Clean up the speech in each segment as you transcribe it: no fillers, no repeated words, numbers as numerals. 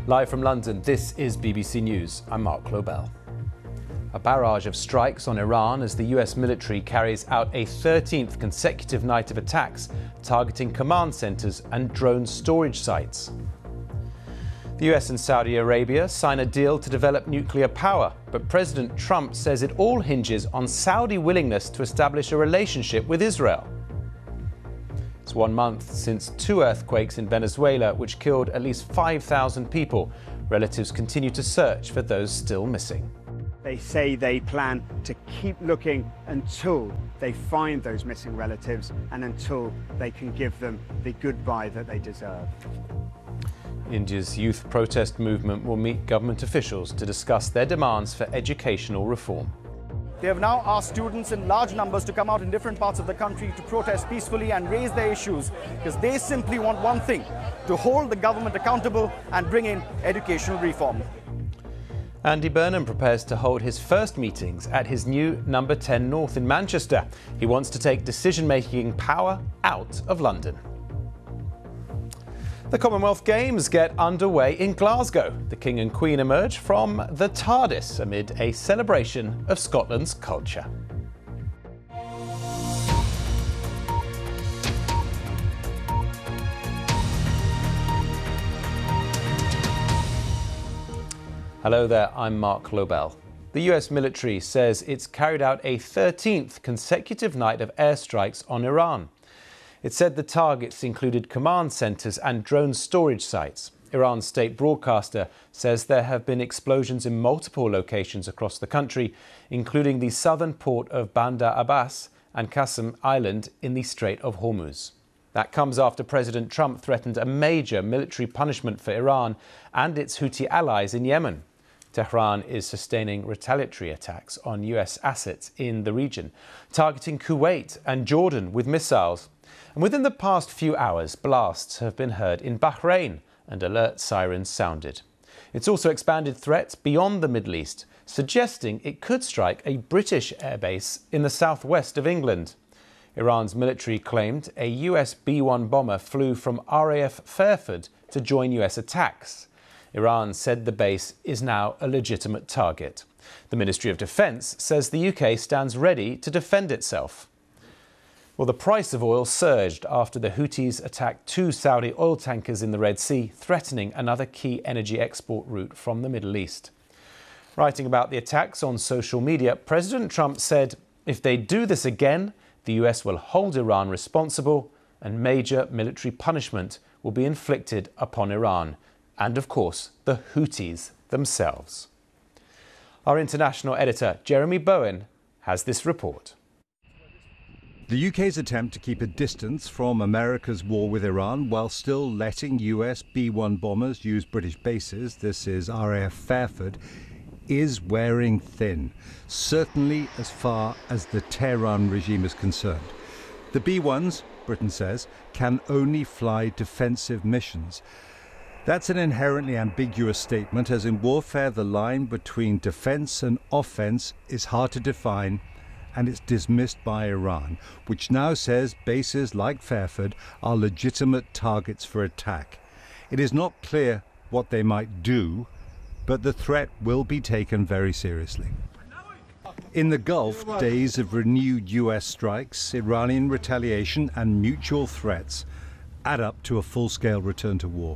Live from London, this is BBC News. I'm Mark Lobel. A barrage of strikes on Iran as the US military carries out a 13th consecutive night of attacks targeting command centres and drone storage sites. The US and Saudi Arabia sign a deal to develop nuclear power, but President Trump says it all hinges on Saudi willingness to establish a relationship with Israel. It's 1 month since 2 earthquakes in Venezuela, which killed at least 5,000 people. Relatives continue to search for those still missing. They say they plan to keep looking until they find those missing relatives and until they can give them the goodbye that they deserve. India's youth protest movement will meet government officials to discuss their demands for educational reform. They have now asked students in large numbers to come out in different parts of the country to protest peacefully and raise their issues because they simply want one thing: to hold the government accountable and bring in educational reform. Andy Burnham prepares to hold his first meetings at his new Number 10 North in Manchester. He wants to take decision-making power out of London. The Commonwealth Games get underway in Glasgow. The King and Queen emerge from the TARDIS amid a celebration of Scotland's culture. Hello there, I'm Mark Lobel. The US military says it's carried out a 13th consecutive night of airstrikes on Iran. It said the targets included command centres and drone storage sites. Iran's state broadcaster says there have been explosions in multiple locations across the country, including the southern port of Bandar Abbas and Qasem Island in the Strait of Hormuz. That comes after President Trump threatened a major military punishment for Iran and its Houthi allies in Yemen. Tehran is sustaining retaliatory attacks on US assets in the region, targeting Kuwait and Jordan with missiles. And within the past few hours, blasts have been heard in Bahrain and alert sirens sounded. It's also expanded threats beyond the Middle East, suggesting it could strike a British airbase in the southwest of England. Iran's military claimed a US B-1 bomber flew from RAF Fairford to join US attacks. Iran said the base is now a legitimate target. The Ministry of Defence says the UK stands ready to defend itself. Well, the price of oil surged after the Houthis attacked 2 Saudi oil tankers in the Red Sea, threatening another key energy export route from the Middle East. Writing about the attacks on social media, President Trump said if they do this again, the US will hold Iran responsible and major military punishment will be inflicted upon Iran and, of course, the Houthis themselves. Our international editor, Jeremy Bowen, has this report. The UK's attempt to keep a distance from America's war with Iran while still letting US B-1 bombers use British bases, this is RAF Fairford, is wearing thin, certainly as far as the Tehran regime is concerned. The B-1s, Britain says, can only fly defensive missions. That's an inherently ambiguous statement, as in warfare the line between defence and offence is hard to define, and it's dismissed by Iran, which now says bases like Fairford are legitimate targets for attack. It is not clear what they might do, but the threat will be taken very seriously. In the Gulf, days of renewed US strikes, Iranian retaliation and mutual threats add up to a full-scale return to war.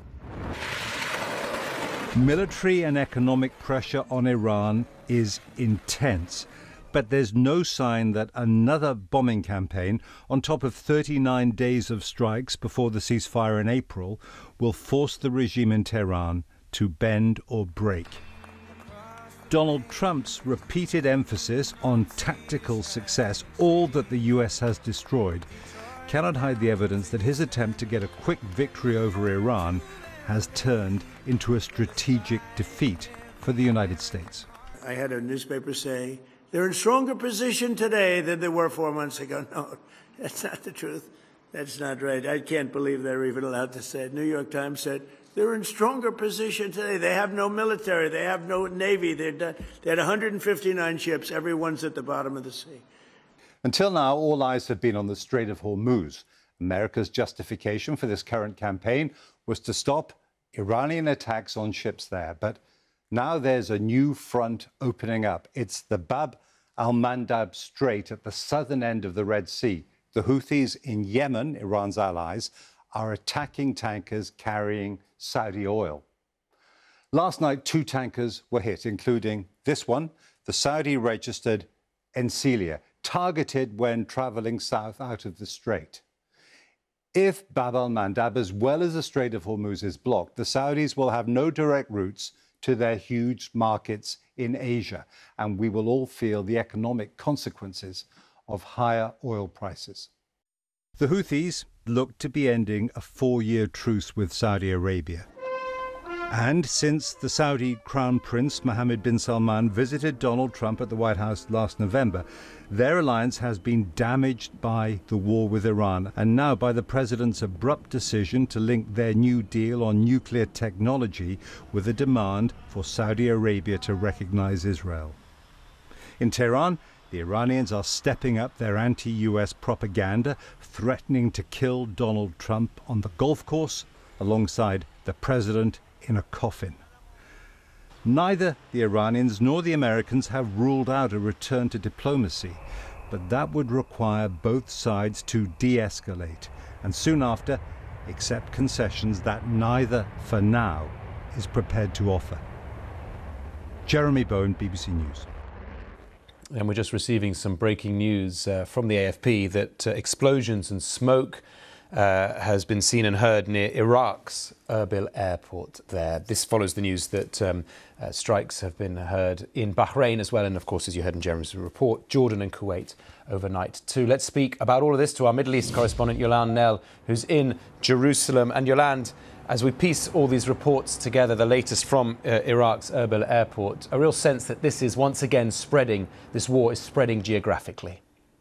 Military and economic pressure on Iran is intense, but there's no sign that another bombing campaign, on top of 39 days of strikes before the ceasefire in April, will force the regime in Tehran to bend or break. Donald Trump's repeated emphasis on tactical success, all that the US has destroyed, cannot hide the evidence that his attempt to get a quick victory over Iran has turned into a strategic defeat for the United States. I had a newspaper say, they're in stronger position today than they were 4 months ago. No, that's not the truth. That's not right. I can't believe they're even allowed to say it. New York Times said, they're in stronger position today. They have no military. They have no navy. They had 159 ships. Everyone's at the bottom of the sea. Until now, all eyes have been on the Strait of Hormuz. America's justification for this current campaign was to stop Iranian attacks on ships there. But now there's a new front opening up. It's the Bab al-Mandab Strait at the southern end of the Red Sea. The Houthis in Yemen, Iran's allies, are attacking tankers carrying Saudi oil. Last night, 2 tankers were hit, including this one, the Saudi-registered Enselia, targeted when travelling south out of the strait. If Bab al-Mandab, as well as the Strait of Hormuz, is blocked, the Saudis will have no direct routes to their huge markets in Asia, and we will all feel the economic consequences of higher oil prices. The Houthis look to be ending a 4-year truce with Saudi Arabia. And since the Saudi Crown Prince Mohammed bin Salman visited Donald Trump at the White House last November, their alliance has been damaged by the war with Iran and now by the president's abrupt decision to link their new deal on nuclear technology with a demand for Saudi Arabia to recognize Israel. In Tehran, the Iranians are stepping up their anti-US propaganda, threatening to kill Donald Trump on the golf course alongside the president in a coffin. Neither the Iranians nor the Americans have ruled out a return to diplomacy, but that would require both sides to de-escalate and soon after accept concessions that neither, for now, is prepared to offer. Jeremy Bowen, BBC News. And we're just receiving some breaking news from the AFP that explosions and smoke has been seen and heard near Iraq's Erbil airport there. This follows the news that strikes have been heard in Bahrain as well, and of course, as you heard in Jeremy's report, Jordan and Kuwait overnight too. Let's speak about all of this to our Middle East correspondent Yolande Knell, who's in Jerusalem. And Yolande, as we piece all these reports together, the latest from Iraq's Erbil airport, a real sense that this is once again spreading, this war is spreading geographically.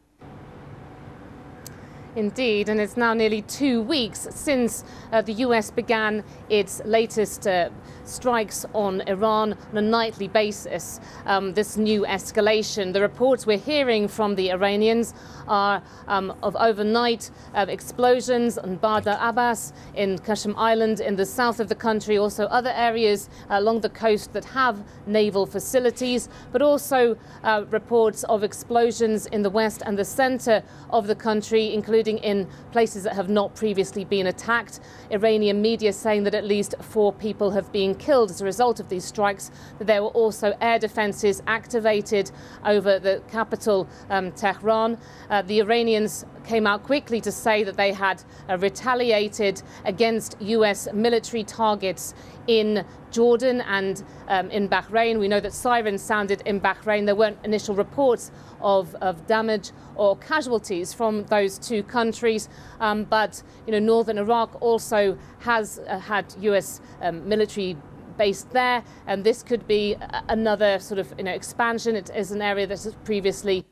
Indeed, and it's now nearly 2 weeks since the US began its latest strikes on Iran on a nightly basis. This new escalation. The reports we're hearing from the Iranians are of overnight explosions on Badr Abbas, in Qashm Island in the south of the country, also other areas along the coast that have naval facilities, but also reports of explosions in the west and the center of the country, including in places that have not previously been attacked. Iranian media saying that at least 4 people have been killed as a result of these strikes, that there were also air defenses activated over the capital, Tehran. The Iranians came out quickly to say that they had retaliated against US military targets in Jordan and in Bahrain. We know that sirens sounded in Bahrain. There weren't initial reports of damage or casualties from those 2 countries, but northern Iraq also has had US military based there, and this could be another sort of expansion. It is an area that has previously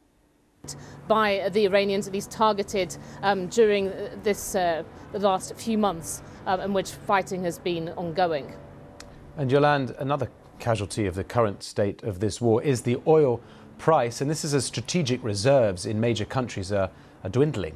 by the Iranians, at least targeted during the last few months in which fighting has been ongoing. And Yolande, another casualty of the current state of this war is the oil price, and this is as strategic reserves in major countries are dwindling.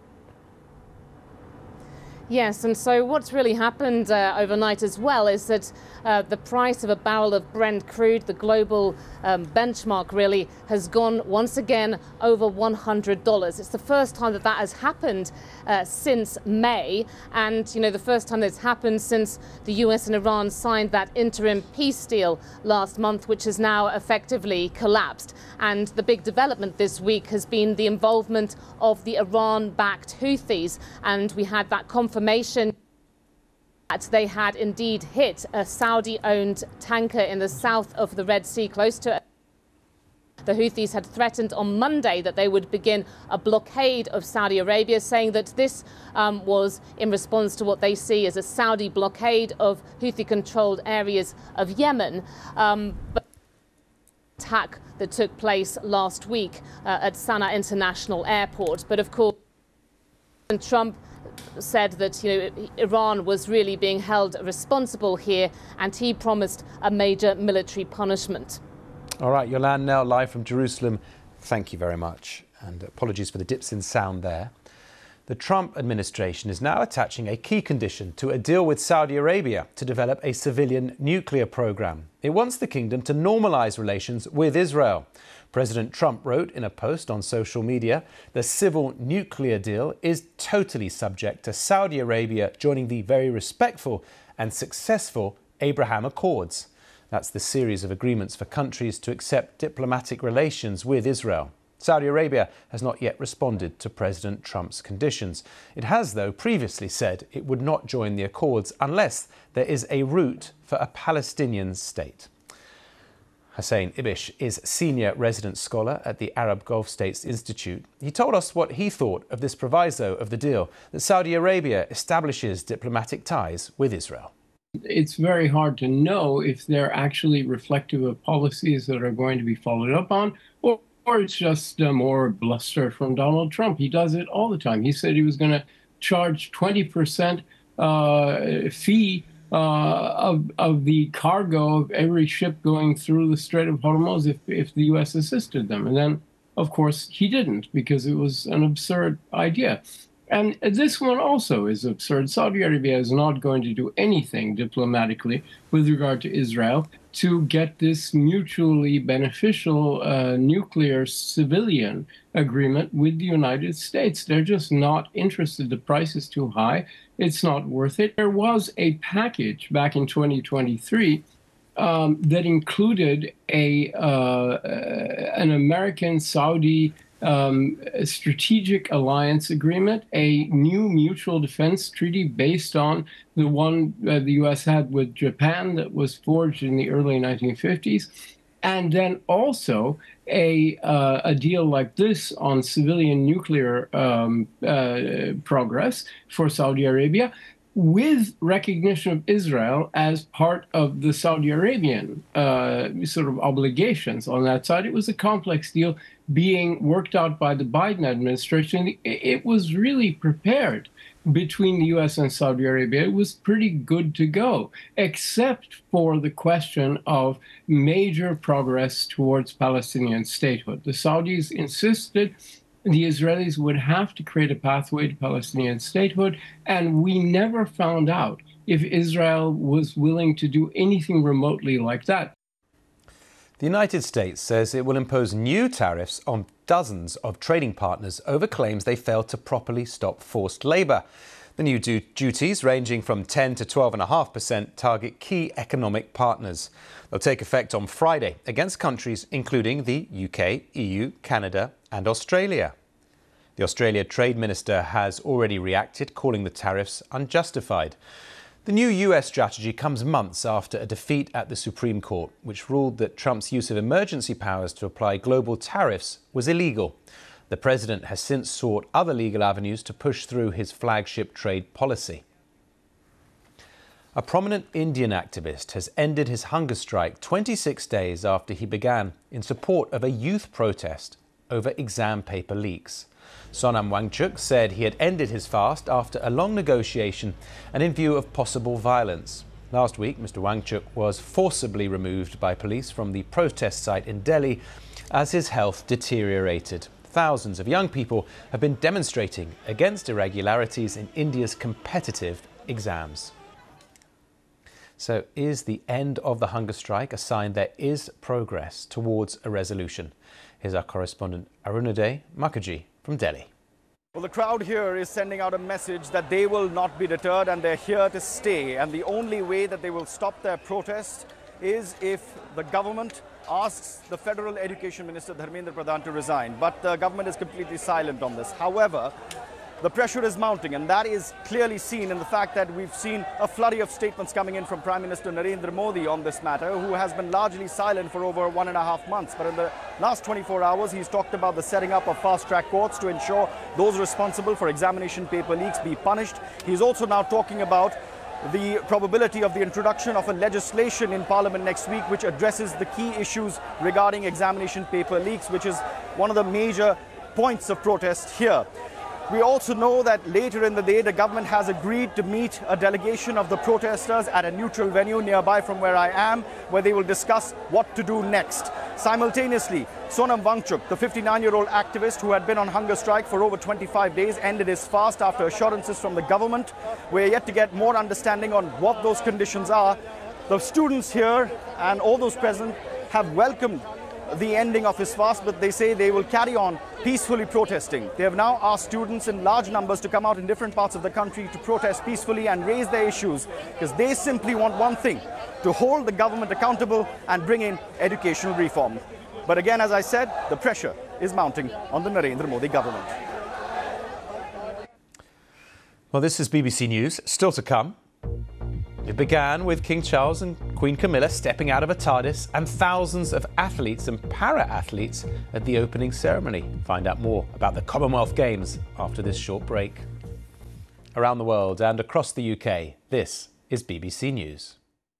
Yes, and so what's really happened overnight as well is that the price of a barrel of Brent crude, the global benchmark really, has gone once again over $100. It's the first time that has happened since May, and the first time that's happened since the US and Iran signed that interim peace deal last month, which has now effectively collapsed. And the big development this week has been the involvement of the Iran-backed Houthis, and we had that confirmation that they had indeed hit a Saudi-owned tanker in the south of the Red Sea, close to. The Houthis had threatened on Monday that they would begin a blockade of Saudi Arabia, saying that this was in response to what they see as a Saudi blockade of Houthi-controlled areas of Yemen. But attack that took place last week at Sana'a International Airport. But of course, Trump said that Iran was really being held responsible here, and he promised a major military punishment. All right, Yolande Knell, live from Jerusalem. Thank you very much, and apologies for the dips in sound there. The Trump administration is now attaching a key condition to a deal with Saudi Arabia to develop a civilian nuclear program. It wants the kingdom to normalize relations with Israel. President Trump wrote in a post on social media, the civil nuclear deal is totally subject to Saudi Arabia joining the very respectful and successful Abraham Accords. That's the series of agreements for countries to accept diplomatic relations with Israel. Saudi Arabia has not yet responded to President Trump's conditions. It has, though, previously said it would not join the accords unless there is a route for a Palestinian state. Hussein Ibish is Senior Resident Scholar at the Arab Gulf States Institute. He told us what he thought of this proviso of the deal, that Saudi Arabia establishes diplomatic ties with Israel. It's very hard to know if they're actually reflective of policies that are going to be followed up on, or it's just more bluster from Donald Trump. He does it all the time. He said he was going to charge 20% fee of the cargo of every ship going through the Strait of Hormuz if the U.S. assisted them. And then, of course, he didn't, because it was an absurd idea. And this one also is absurd. Saudi Arabia is not going to do anything diplomatically with regard to Israel to get this mutually beneficial nuclear civilian agreement with the United States. They're just not interested. The price is too high. It's not worth it. There was a package back in 2023 that included an American-Saudi strategic alliance agreement, a new mutual defense treaty based on the one the U.S. had with Japan that was forged in the early 1950s, and then also a deal like this on civilian nuclear progress for Saudi Arabia, with recognition of Israel as part of the Saudi Arabian sort of obligations on that side. It was a complex deal being worked out by the Biden administration. It was really prepared between the U.S. and Saudi Arabia. It was pretty good to go, except for the question of major progress towards Palestinian statehood. The Saudis insisted the Israelis would have to create a pathway to Palestinian statehood, and we never found out if Israel was willing to do anything remotely like that. The United States says it will impose new tariffs on dozens of trading partners over claims they failed to properly stop forced labour. The new duties, ranging from 10 to 12.5%, target key economic partners. They'll take effect on Friday against countries including the UK, EU, Canada and Australia. The Australia Trade Minister has already reacted, calling the tariffs unjustified. The new US strategy comes months after a defeat at the Supreme Court, which ruled that Trump's use of emergency powers to apply global tariffs was illegal. The president has since sought other legal avenues to push through his flagship trade policy. A prominent Indian activist has ended his hunger strike 26 days after he began in support of a youth protest over exam paper leaks. Sonam Wangchuk said he had ended his fast after a long negotiation and in view of possible violence. Last week, Mr. Wangchuk was forcibly removed by police from the protest site in Delhi as his health deteriorated. Thousands of young people have been demonstrating against irregularities in India's competitive exams. So is the end of the hunger strike a sign there is progress towards a resolution? Here's our correspondent Arunodai Mukherjee from Delhi. Well, the crowd here is sending out a message that they will not be deterred and they're here to stay. And the only way that they will stop their protest is if the government asks the Federal Education Minister Dharmendra Pradhan to resign. But the government is completely silent on this. However, the pressure is mounting, and that is clearly seen in the fact that we've seen a flurry of statements coming in from Prime Minister Narendra Modi on this matter, who has been largely silent for over 1.5 months. But in the last 24 hours, he's talked about the setting up of fast-track courts to ensure those responsible for examination paper leaks be punished. He's also now talking about the probability of the introduction of a legislation in Parliament next week which addresses the key issues regarding examination paper leaks, which is one of the major points of protest here. We also know that later in the day, the government has agreed to meet a delegation of the protesters at a neutral venue nearby from where I am, where they will discuss what to do next. Simultaneously, Sonam Wangchuk, the 59-year-old activist who had been on hunger strike for over 25 days, ended his fast after assurances from the government. We're yet to get more understanding on what those conditions are. The students here and all those present have welcomed the ending of his fast, but they say they will carry on peacefully protesting. They have now asked students in large numbers to come out in different parts of the country to protest peacefully and raise their issues, because they simply want one thing: to hold the government accountable and bring in educational reform. But again, as I said, the pressure is mounting on the Narendra Modi government. Well, this is BBC News. Still to come. It began with King Charles and Queen Camilla stepping out of a TARDIS and thousands of athletes and para-athletes at the opening ceremony. Find out more about the Commonwealth Games after this short break. Around the world and across the UK, this is BBC News.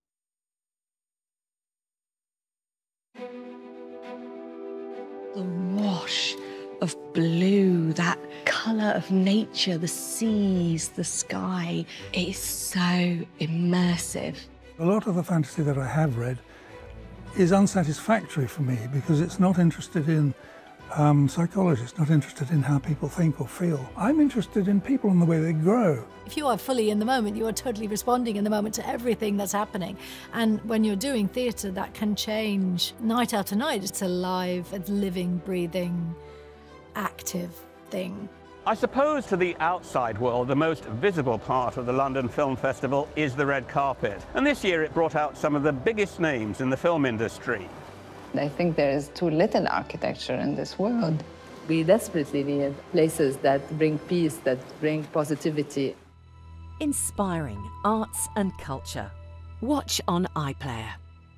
The wash of blue, that colour of nature, the seas, the sky. It is so immersive. A lot of the fantasy that I have read is unsatisfactory for me because it's not interested in psychology, it's not interested in how people think or feel. I'm interested in people and the way they grow. If you are fully in the moment, you are totally responding in the moment to everything that's happening. And when you're doing theatre, that can change night after night. It's a live, it's living, breathing, active thing. I suppose to the outside world, the most visible part of the London Film Festival is the red carpet. And this year it brought out some of the biggest names in the film industry. I think there is too little architecture in this world. We desperately need places that bring peace, that bring positivity. Inspiring arts and culture. Watch on iPlayer.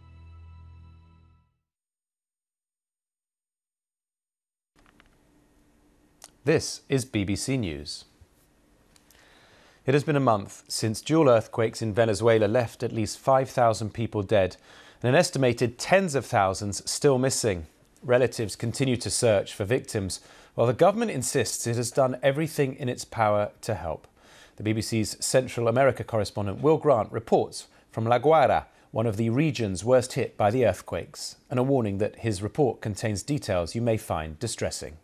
This is BBC News. It has been a month since dual earthquakes in Venezuela left at least 5,000 people dead and an estimated tens of thousands still missing. Relatives continue to search for victims, while the government insists it has done everything in its power to help. The BBC's Central America correspondent Will Grant reports from La Guaira, one of the regions worst hit by the earthquakes, and a warning that his report contains details you may find distressing.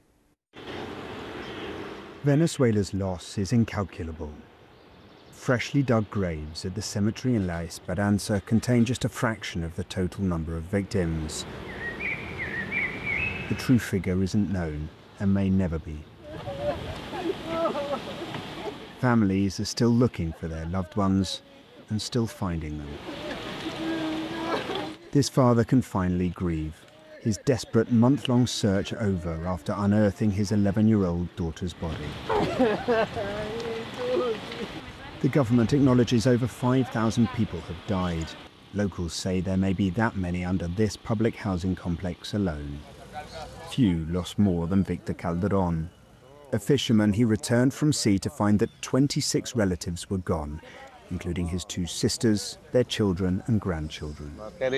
Venezuela's loss is incalculable. Freshly dug graves at the cemetery in La Esperanza contain just a fraction of the total number of victims. The true figure isn't known and may never be. Families are still looking for their loved ones and still finding them. This father can finally grieve. His desperate month-long search over after unearthing his 11-year-old daughter's body. The government acknowledges over 5,000 people have died. Locals say there may be that many under this public housing complex alone. Few lost more than Victor Calderon. A fisherman, he returned from sea to find that 26 relatives were gone, including his 2 sisters, their children and grandchildren.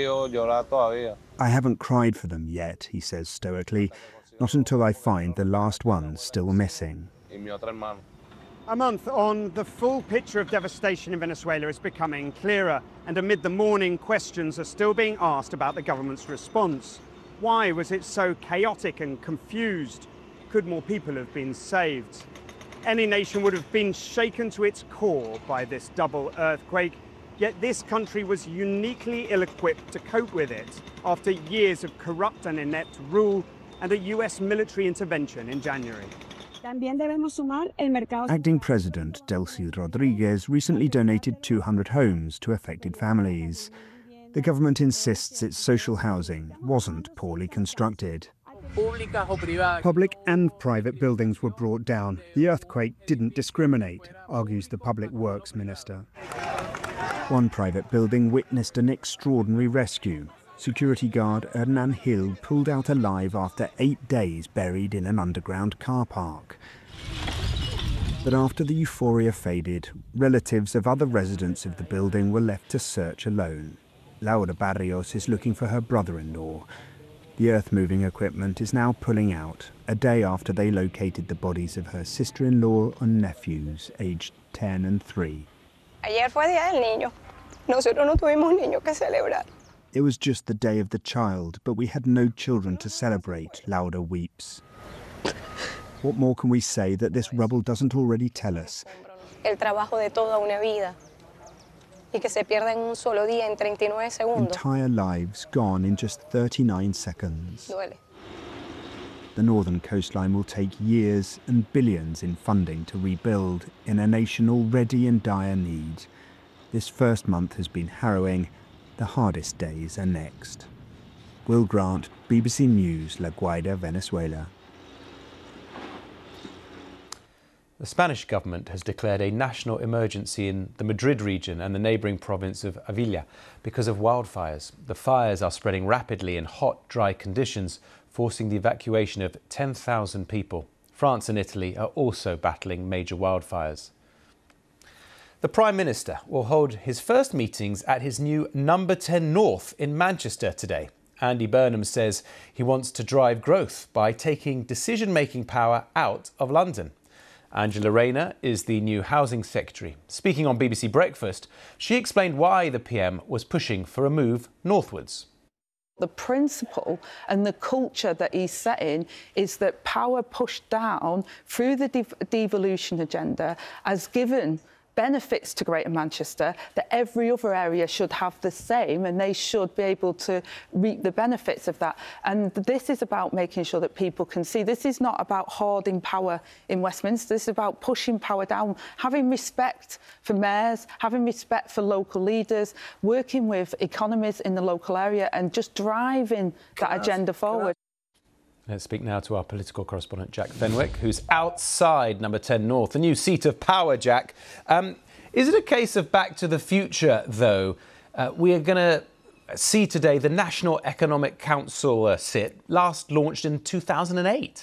I haven't cried for them yet, he says stoically, not until I find the last ones still missing. A month on, the full picture of devastation in Venezuela is becoming clearer, and amid the mourning, questions are still being asked about the government's response. Why was it so chaotic and confused? Could more people have been saved? Any nation would have been shaken to its core by this double earthquake, yet this country was uniquely ill-equipped to cope with it after years of corrupt and inept rule and a US military intervention in January. Acting President Delcy Rodriguez recently donated 200 homes to affected families. The government insists its social housing wasn't poorly constructed. Public and private buildings were brought down. The earthquake didn't discriminate, argues the Public Works Minister. One private building witnessed an extraordinary rescue. Security guard Hernan Hill pulled out alive after 8 days buried in an underground car park. But after the euphoria faded, relatives of other residents of the building were left to search alone. Laura Barrios is looking for her brother-in-law. The earth-moving equipment is now pulling out, a day after they located the bodies of her sister-in-law and nephews, aged 10 and 3. Ayer fue Día del Niño. Nosotros no tuvimos niños que celebrar. It was just the day of the child, but we had no children to celebrate, Lauda weeps. What more can we say that this rubble doesn't already tell us? El trabajo de toda una vida. Y que se pierda en un solo día en 39 segundos. Entire lives gone in just 39 seconds. Duele. The northern coastline will take years and billions in funding to rebuild in a nation already in dire need. This first month has been harrowing. The hardest days are next. Will Grant, BBC News, La Guaira, Venezuela. The Spanish government has declared a national emergency in the Madrid region and the neighbouring province of Avila because of wildfires. The fires are spreading rapidly in hot, dry conditions, forcing the evacuation of 10,000 people. France and Italy are also battling major wildfires. The Prime Minister will hold his first meetings at his new Number 10 North in Manchester today. Andy Burnham says he wants to drive growth by taking decision-making power out of London. Angela Rayner is the new Housing Secretary. Speaking on BBC Breakfast, she explained why the PM was pushing for a move northwards. The principle and the culture that he's setting is that power pushed down through the devolution agenda has given benefits to Greater Manchester, that every other area should have the same and they should be able to reap the benefits of that. And this is about making sure that people can see. This is not about hoarding power in Westminster. This is about pushing power down, having respect for mayors, having respect for local leaders, working with economies in the local area and just driving that agenda forward. Let's speak now to our political correspondent, Jack Fenwick, who's outside Number 10 North, the new seat of power, Jack. Is it a case of back to the future, though? We are going to see today the National Economic Council sit, last launched in 2008.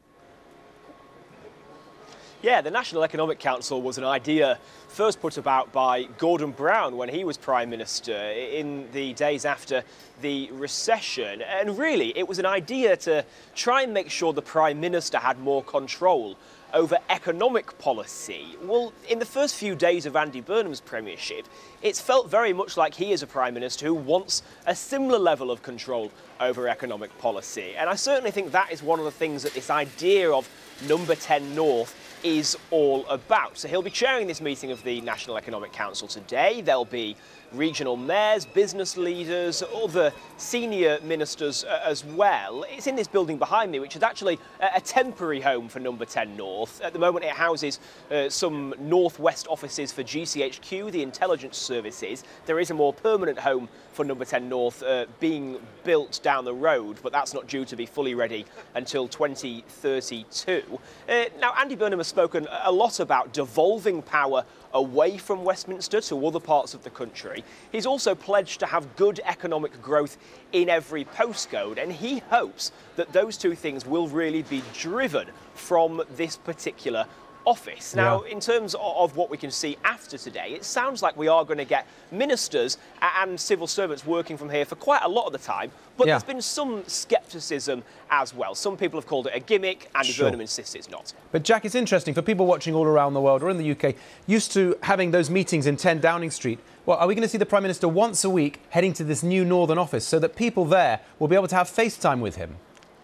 Yeah, the National Economic Council was an idea first put about by Gordon Brown when he was Prime Minister in the days after the recession. And really, it was an idea to try and make sure the Prime Minister had more control over economic policy. Well, in the first few days of Andy Burnham's premiership, it's felt very much like he is a Prime Minister who wants a similar level of control over economic policy. And I certainly think that is one of the things that this idea of Number 10 North is all about. So he'll be chairing this meeting of the National Economic Council today. There'll be regional mayors, business leaders, other senior ministers as well. It's in this building behind me, which is actually a temporary home for Number 10 North. At the moment it houses some northwest offices for GCHQ, the intelligence services. There is a more permanent home for Number 10 North being built down the road, but that's not due to be fully ready until 2032. Now, Andy Burnham has spoken a lot about devolving power away from Westminster to other parts of the country. He's also pledged to have good economic growth in every postcode, and he hopes that those two things will really be driven from this particular office. Now, in terms of what we can see after today, it sounds like we are going to get ministers and civil servants working from here for quite a lot of the time, but there's been some scepticism as well. Some people have called it a gimmick. Andy Burnham insists it's not. But Jack, it's interesting for people watching all around the world or in the UK, used to having those meetings in 10 Downing Street. Well, are we going to see the Prime Minister once a week heading to this new northern office so that people there will be able to have FaceTime with him?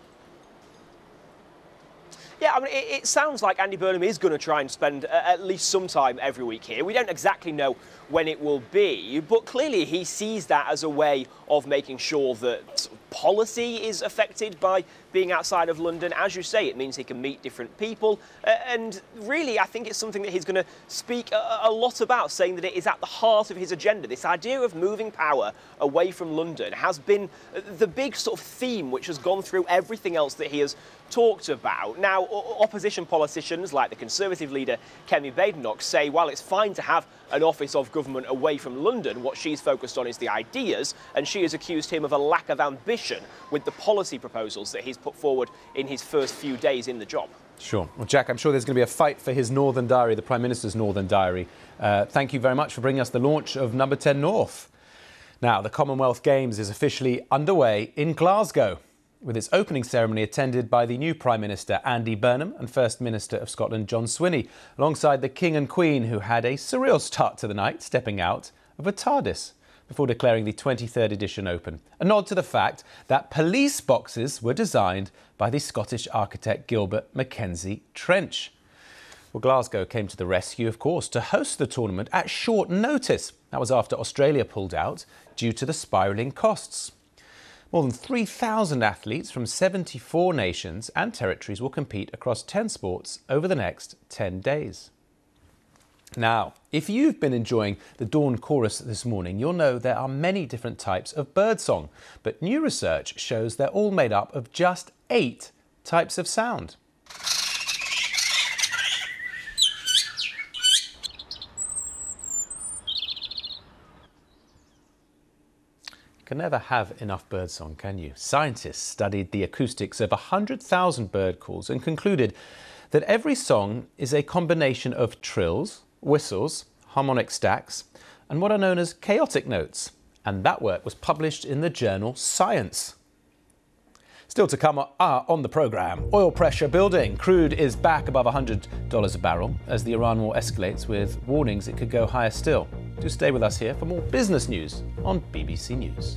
Yeah, I mean, it sounds like Andy Burnham is going to try and spend at least some time every week here. We don't exactly know when it will be, but clearly he sees that as a way of making sure that policy is affected by being outside of London. As you say, it means he can meet different people. And really, I think it's something that he's going to speak a lot about, saying that it is at the heart of his agenda. This idea of moving power away from London has been the big sort of theme which has gone through everything else that he has talked about. Now, opposition politicians like the Conservative leader Kemi Badenoch say, while it's fine to have an office of government away from London, what she's focused on is the ideas, and she has accused him of a lack of ambition with the policy proposals that he's put forward in his first few days in the job. Sure. Well, Jack, I'm sure there's going to be a fight for his Northern Diary, the Prime Minister's Northern Diary. Thank you very much for bringing us the launch of Number 10 North. Now, the Commonwealth Games is officially underway in Glasgow. with its opening ceremony attended by the new Prime Minister Andy Burnham and First Minister of Scotland John Swinney, alongside the King and Queen, who had a surreal start to the night, stepping out of a TARDIS before declaring the 23rd edition open. A nod to the fact that police boxes were designed by the Scottish architect Gilbert Mackenzie Trench. Well, Glasgow came to the rescue, of course, to host the tournament at short notice. That was after Australia pulled out due to the spiralling costs. More than 3,000 athletes from 74 nations and territories will compete across 10 sports over the next 10 days. Now, if you've been enjoying the Dawn Chorus this morning, you'll know there are many different types of birdsong, but new research shows they're all made up of just 8 types of sound. You can never have enough birdsong, can you? Scientists studied the acoustics of 100,000 bird calls and concluded that every song is a combination of trills, whistles, harmonic stacks, and what are known as chaotic notes. And that work was published in the journal Science. Still to come on the programme, oil pressure building. Crude is back above $100 a barrel as the Iran war escalates, with warnings it could go higher still. Do stay with us here for more business news on BBC News.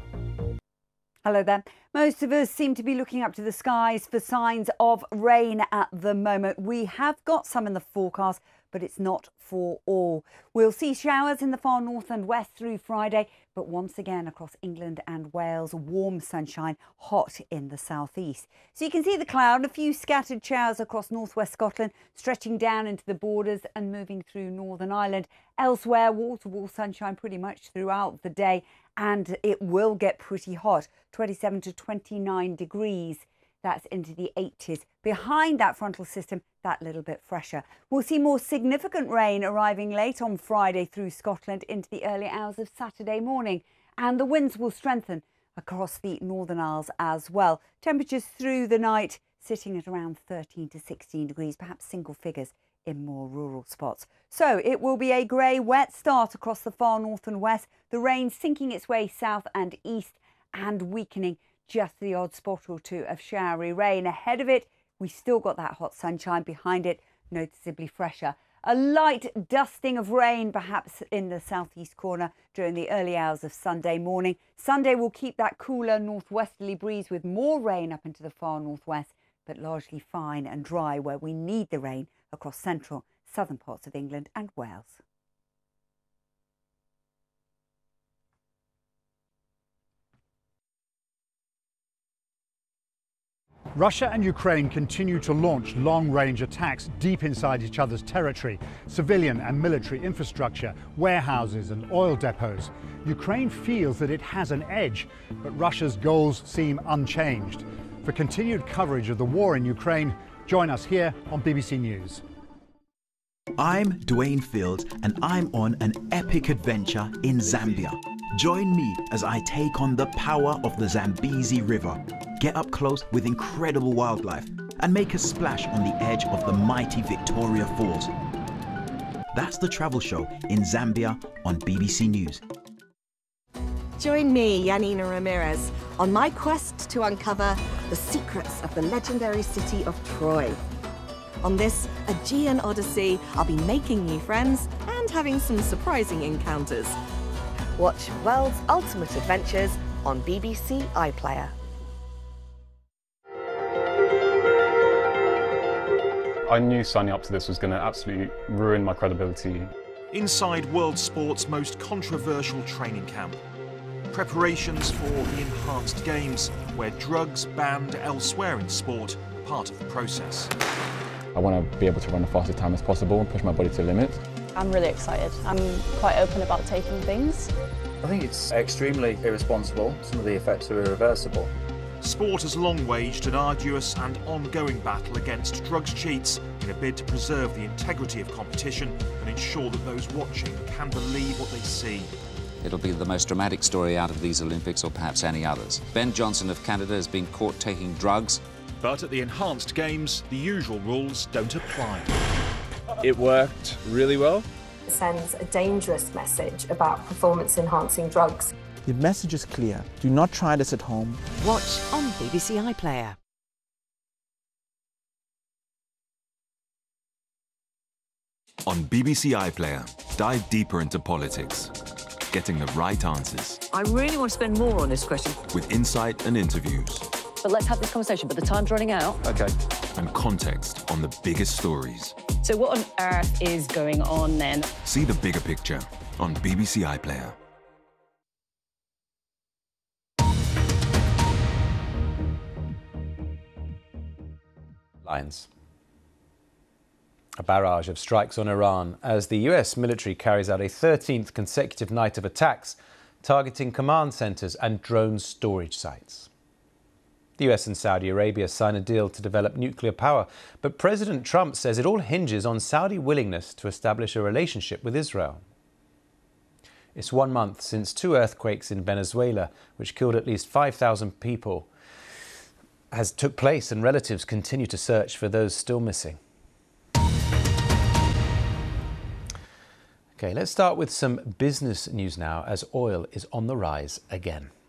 Hello there. Most of us seem to be looking up to the skies for signs of rain at the moment. We have got some in the forecast, but it's not for all. We'll see showers in the far north and west through Friday, but once again across England and Wales, warm sunshine, hot in the southeast. So you can see the cloud, a few scattered showers across northwest Scotland, stretching down into the borders and moving through Northern Ireland. Elsewhere, wall-to-wall sunshine pretty much throughout the day, and it will get pretty hot, 27 to 29 degrees. That's into the 80s. Behind that frontal system, that little bit fresher. We'll see more significant rain arriving late on Friday through Scotland into the early hours of Saturday morning. And the winds will strengthen across the Northern Isles as well. Temperatures through the night sitting at around 13 to 16 degrees, perhaps single figures in more rural spots. So it will be a grey, wet start across the far north and west. The rain sinking its way south and east and weakening. Just the odd spot or two of showery rain. Ahead of it, we still got that hot sunshine. Behind it, noticeably fresher. A light dusting of rain perhaps in the southeast corner during the early hours of Sunday morning. Sunday will keep that cooler northwesterly breeze with more rain up into the far northwest, but largely fine and dry where we need the rain across central, southern parts of England and Wales. Russia and Ukraine continue to launch long-range attacks deep inside each other's territory, civilian and military infrastructure, warehouses and oil depots. Ukraine feels that it has an edge, but Russia's goals seem unchanged. For continued coverage of the war in Ukraine, join us here on BBC News. I'm Dwayne Fields and I'm on an epic adventure in Zambia. Join me as I take on the power of the Zambezi River, get up close with incredible wildlife, and make a splash on the edge of the mighty Victoria Falls. That's the travel show in Zambia on BBC News. Join me, Yanina Ramirez, on my quest to uncover the secrets of the legendary city of Troy. On this Aegean Odyssey, I'll be making new friends and having some surprising encounters. Watch World's Ultimate Adventures on BBC iPlayer. I knew signing up to this was going to absolutely ruin my credibility. Inside world sport's most controversial training camp. Preparations for the Enhanced Games, where drugs banned elsewhere in sport are part of the process. I want to be able to run the fastest time as possible and push my body to the limit. I'm really excited. I'm quite open about taking things. I think it's extremely irresponsible. Some of the effects are irreversible. Sport has long waged an arduous and ongoing battle against drugs cheats in a bid to preserve the integrity of competition and ensure that those watching can believe what they see. It'll be the most dramatic story out of these Olympics or perhaps any others. Ben Johnson of Canada has been caught taking drugs. But at the Enhanced Games, the usual rules don't apply. It worked really well. It sends a dangerous message about performance-enhancing drugs. The message is clear. Do not try this at home. Watch on BBC iPlayer. On BBC iPlayer, dive deeper into politics, getting the right answers. I really want to spend more on this question. With insight and interviews. But let's have this conversation, but the time's running out. Okay. And context on the biggest stories. So what on earth is going on then? See the bigger picture on BBC iPlayer. Lines. A barrage of strikes on Iran as the US military carries out a 13th consecutive night of attacks targeting command centres and drone storage sites. The US and Saudi Arabia sign a deal to develop nuclear power, but President Trump says it all hinges on Saudi willingness to establish a relationship with Israel. It's 1 month since 2 earthquakes in Venezuela, which killed at least 5,000 people, has took place, and relatives continue to search for those still missing. Okay, let's start with some business news now, as oil is on the rise again.